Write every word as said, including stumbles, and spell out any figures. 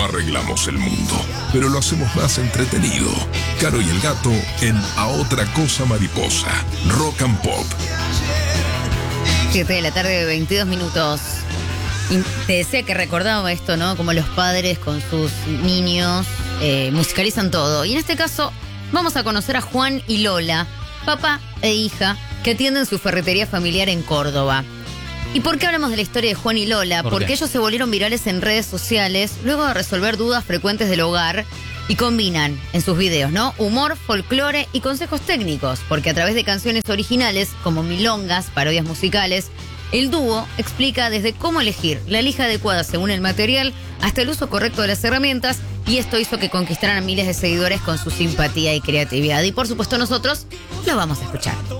No arreglamos el mundo, pero lo hacemos más entretenido. Caro y el Gato en A Otra Cosa Mariposa. Rock and Pop. siete de la tarde, veintidós minutos. Y te decía que recordaba esto, ¿no? Como los padres con sus niños eh, musicalizan todo. Y en este caso vamos a conocer a Juan y Lola, papá e hija, que atienden su ferretería familiar en Córdoba. ¿Y por qué hablamos de la historia de Juan y Lola? ¿Por Porque qué? ellos se volvieron virales en redes sociales luego de resolver dudas frecuentes del hogar y combinan en sus videos, ¿no? Humor, folclore y consejos técnicos, porque a través de canciones originales como milongas, parodias musicales, el dúo explica desde cómo elegir la lija adecuada según el material hasta el uso correcto de las herramientas, y esto hizo que conquistaran a miles de seguidores con su simpatía y creatividad. Y por supuesto nosotros lo vamos a escuchar.